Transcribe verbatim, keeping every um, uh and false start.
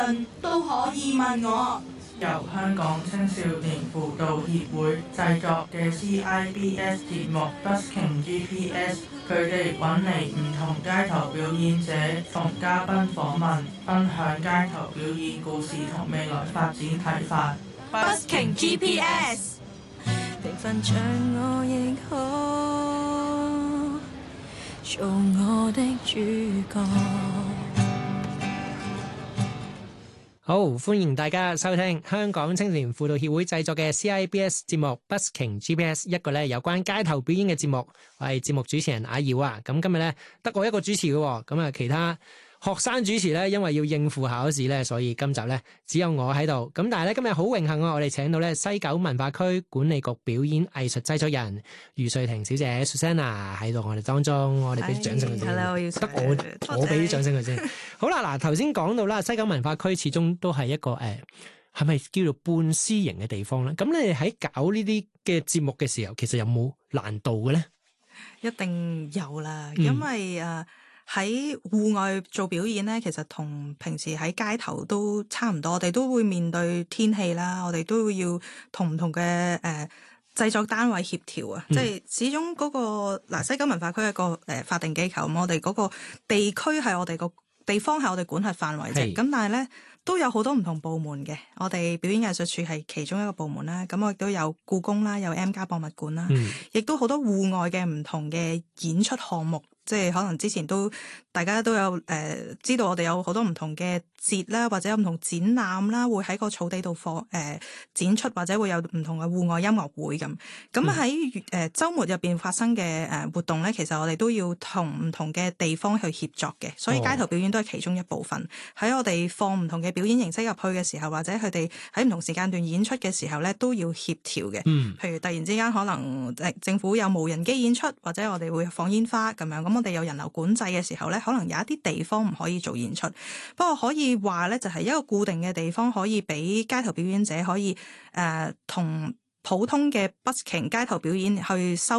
都可以問我。 由香港青少年輔導協會製作嘅 C I B S 節目 Busking G P S， 佢哋揾嚟唔同街頭表演者同嘉賓訪問，分享街頭表演故事同未來發展睇法。 Busking G P S， 平凡像我亦可做我的主角。 好，歡迎大家收聽香港青年輔導協會製作嘅 C I B S 節目 Busking G P S， 一個咧有關街頭表演嘅節目。我係節目主持人阿耀啊，咁今日咧得我一個主持嘅，咁啊其他學生主持咧，因為要應付考試咧，所以今集咧只有我喺度。咁但係咧今日好榮幸啊，我哋請到咧西九文化區管理局表演藝術製作人余瑞婷小姐 Susanna 喺度我哋當中，我哋俾啲掌聲佢先。 Hello， 得我我俾啲掌聲佢先。好啦，嗱頭先講到啦，西九文化區始終都係一個誒，係、呃、咪叫做半私營嘅地方咧？咁你哋喺搞呢啲嘅節目嘅時候，其實有冇難度嘅咧？ 一定有啦，因為誒。嗯喺戶外做表演咧，其實同平時喺街頭都差唔多，我哋都會面對天氣啦，我哋都要同唔同嘅誒製作單位協調啊，嗯、即係始終嗰、嗰個嗱西九文化區係個誒、呃、法定機構，咁我哋嗰個地區係我哋個地方係我哋管轄範圍啫，咁是但係咧都有好多唔同部門嘅，我哋表演藝術處係其中一個部門啦，咁我亦都有故宮啦，有 M+ 博物館啦，亦、嗯、都好多戶外嘅唔同嘅演出項目。即係可能之前都大家都有誒、呃、知道我哋有好多唔同嘅節啦，或者有唔同展覽啦，會喺個草地度放誒展出，或者會有唔同嘅戶外音樂會咁。咁喺誒週末入邊發生嘅誒活動咧，其實我哋都要同唔同嘅地方去協作嘅，所以街頭表演都係其中一部分。喺、哦、我哋放唔同嘅表演形式入去嘅時候，或者佢哋喺唔同時間段演出嘅時候咧，都要協調嘅。嗯，譬如突然之間可能誒政府有無人機演出，或者我哋會放煙花咁樣。咁我哋有人流管制嘅時候咧，可能有一啲地方唔可以做演出。不過可以話咧，就係一個固定嘅地方，可以俾街頭表演者可以誒同、呃、普通嘅 busking 街頭表演去收